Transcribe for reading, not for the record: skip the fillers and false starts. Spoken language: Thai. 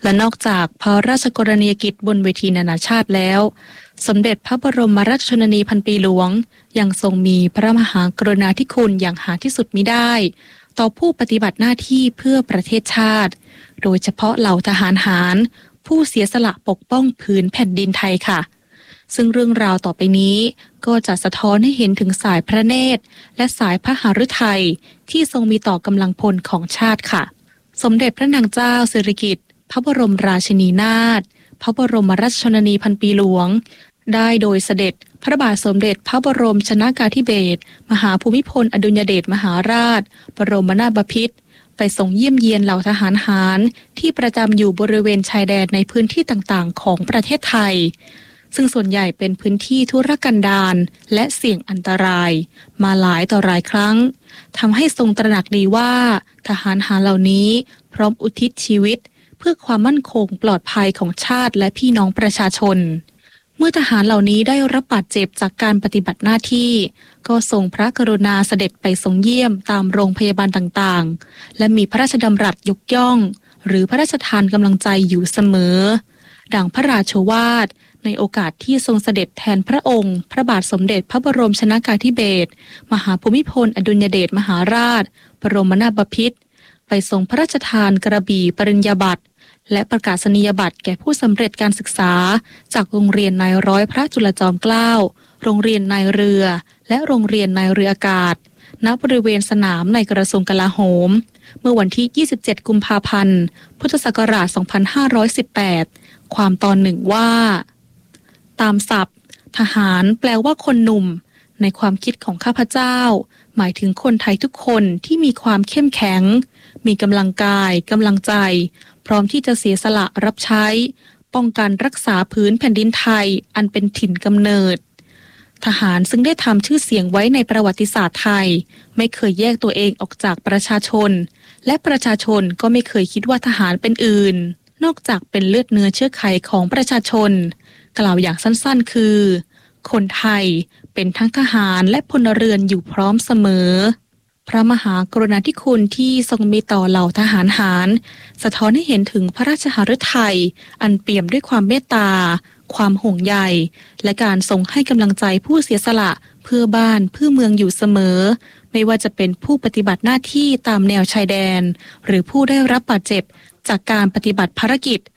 และนอกจากพระราชกรณียกิจบนเวทีนานาชาติแล้วสมเด็จพระบรมราชชนนีพันปีหลวงยังทรงมีพระมหากรุณาธิคุณอย่างหาที่สุดมิได้ต่อผู้ปฏิบัติหน้าที่เพื่อประเทศชาติโดยเฉพาะเหล่าทหารหารผู้เสียสละปกป้องผืนแผ่นดินไทยค่ะซึ่งเรื่องราวต่อไปนี้ก็จะสะท้อนให้เห็นถึงสายพระเนตรและสายพระหฤทัยที่ทรงมีต่อกำลังพลของชาติค่ะสมเด็จพระนางเจ้าสิริกิติ์พระบรมราชินีนาถพระบรมราชชนนีพันปีหลวงได้โดยเสด็จพระบาทสมเด็จพระบรมชนกาธิเบศรมหาภูมิพลอดุลยเดชมหาราชบรมนาถบพิตรไปส่งเยี่ยมเยียนเหล่าทหารหารที่ประจำอยู่บริเวณชายแดนในพื้นที่ต่างๆของประเทศไทยซึ่งส่วนใหญ่เป็นพื้นที่ทุรกันดารและเสี่ยงอันตรายมาหลายต่อหลายครั้งทำให้ทรงตระหนักดีว่าทหารหารเหล่านี้พร้อมอุทิศชีวิตเพื่อความมั่นคงปลอดภัยของชาติและพี่น้องประชาชนเมื่อทหารเหล่านี้ได้รับบาดเจ็บจากการปฏิบัติหน้าที่ก็ทรงพระกรุณาเสด็จไปทรงเยี่ยมตามโรงพยาบาลต่างๆและมีพระราชดำรัสยกย่องหรือพระราชทานกำลังใจอยู่เสมอดังพระราชโอวาทในโอกาสที่ทรงเสด็จแทนพระองค์พระบาทสมเด็จพระบรมชนกาธิเบศรมหาภูมิพลอดุลยเดชมหาราชบรมนาถบพิตรไปทรงพระราชทานกระบี่ปริญญาบัตรและประกาศนียบัตรแก่ผู้สำเร็จการศึกษาจากโรงเรียนนายร้อยพระจุลจอมเกล้าโรงเรียนนายเรือและโรงเรียนนายเรืออากาศณบริเวณสนามในกระทรวงกลาโหมเมื่อวันที่27กุมภาพันธ์พุทธศักราช2518ความตอนหนึ่งว่าตามศัพท์ทหารแปลว่าคนหนุ่มในความคิดของข้าพเจ้าหมายถึงคนไทยทุกคนที่มีความเข้มแข็งมีกำลังกายกำลังใจพร้อมที่จะเสียสละรับใช้ป้องกันรักษาพื้นแผ่นดินไทยอันเป็นถิ่นกำเนิดทหารซึ่งได้ทำชื่อเสียงไว้ในประวัติศาสตร์ไทยไม่เคยแยกตัวเองออกจากประชาชนและประชาชนก็ไม่เคยคิดว่าทหารเป็นอื่นนอกจากเป็นเลือดเนื้อเชื้อไขของประชาชนกล่าวอย่างสั้นๆคือคนไทยเป็นทั้งทหารและพลเรือนอยู่พร้อมเสมอพระมหากรุณาธิคุณที่ทรงมีต่อเหล่าทหารหารสะท้อนให้เห็นถึงพระราชหฤทัยอันเปี่ยมด้วยความเมตตาความห่วงใยและการทรงให้กำลังใจผู้เสียสละเพื่อบ้านเพื่อเมืองอยู่เสมอไม่ว่าจะเป็นผู้ปฏิบัติหน้าที่ตามแนวชายแดนหรือผู้ได้รับบาดเจ็บจากการปฏิบัติภารกิจ